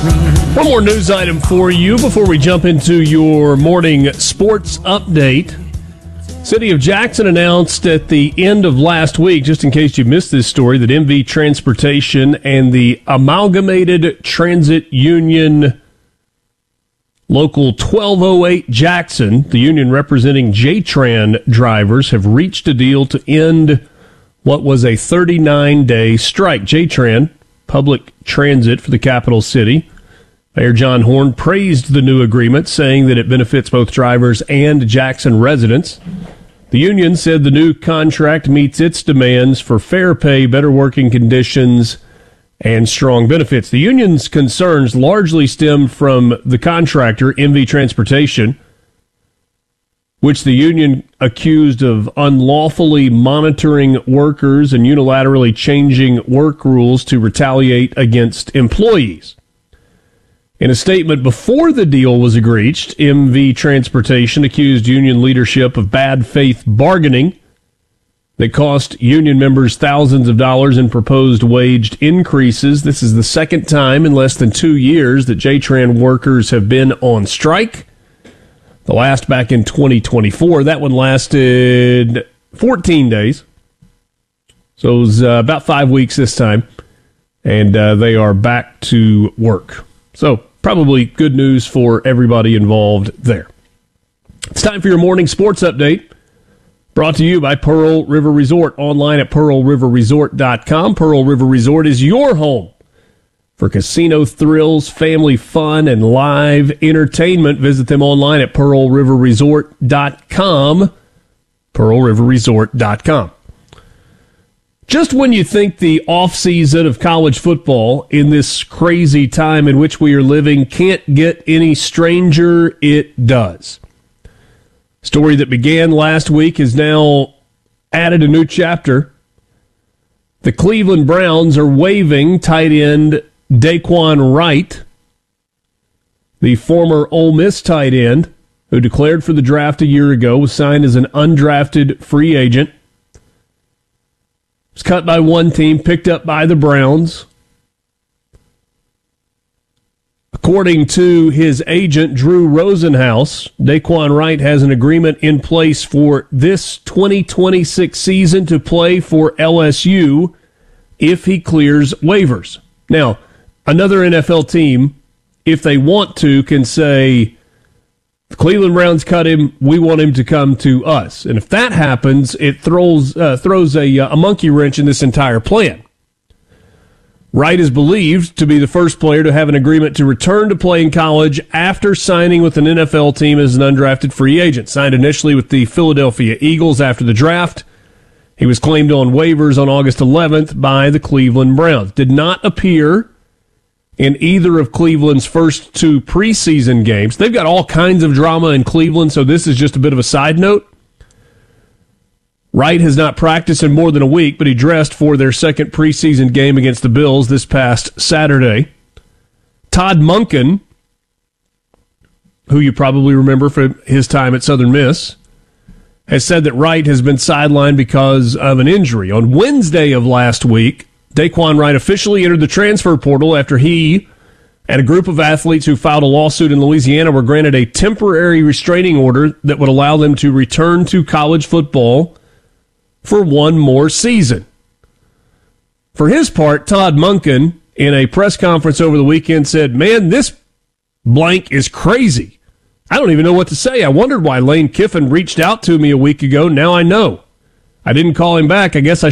One more news item for you before we jump into your morning sports update. City of Jackson announced at the end of last week, just in case you missed this story, that MV Transportation and the Amalgamated Transit Union Local 1208 Jackson, the union representing JTRAN drivers, have reached a deal to end what was a 39-day strike. JTRAN, public transit for the capital city. Mayor John Horn praised the new agreement, saying that it benefits both drivers and Jackson residents. The union said the new contract meets its demands for fair pay, better working conditions, and strong benefits. The union's concerns largely stem from the contractor, MV Transportation, which the union accused of unlawfully monitoring workers and unilaterally changing work rules to retaliate against employees. In a statement before the deal was reached, MV Transportation accused union leadership of bad faith bargaining that cost union members thousands of dollars in proposed wage increases. This is the second time in less than 2 years that JTRAN workers have been on strike. The last back in 2024. That one lasted 14 days. So it was about 5 weeks this time. And they are back to work. So probably good news for everybody involved there. It's time for your morning sports update. Brought to you by Pearl River Resort. Online at pearlriverresort.com. Pearl River Resort is your home for casino thrills, family fun, and live entertainment. Visit them online at pearlriverresort.com. pearlriverresort.com. Just when you think the off-season of college football in this crazy time in which we are living can't get any stranger, it does. Story that began last week has now added a new chapter. The Cleveland Browns are waiving tight end Daquan Wright, the former Ole Miss tight end who declared for the draft a year ago, was signed as an undrafted free agent. Was cut by one team, picked up by the Browns. According to his agent, Drew Rosenhaus, Daquan Wright has an agreement in place for this 2026 season to play for LSU if he clears waivers. Now, another NFL team, if they want to, can say, the Cleveland Browns cut him, we want him to come to us. And if that happens, it throws a monkey wrench in this entire plan. Wright is believed to be the first player to have an agreement to return to play in college after signing with an NFL team as an undrafted free agent. Signed initially with the Philadelphia Eagles after the draft. He was claimed on waivers on August 11th by the Cleveland Browns. Did not appear in either of Cleveland's first two preseason games. They've got all kinds of drama in Cleveland, so this is just a bit of a side note. Wright has not practiced in more than a week, but he dressed for their second preseason game against the Bills this past Saturday. Todd Monken, who you probably remember from his time at Southern Miss, has said that Wright has been sidelined because of an injury. On Wednesday of last week, Daquan Wright officially entered the transfer portal after he and a group of athletes who filed a lawsuit in Louisiana were granted a temporary restraining order that would allow them to return to college football for one more season. For his part, Todd Monken, in a press conference over the weekend, said, "Man, this blank is crazy. I don't even know what to say. I wondered why Lane Kiffin reached out to me a week ago. Now I know. I didn't call him back. I guess I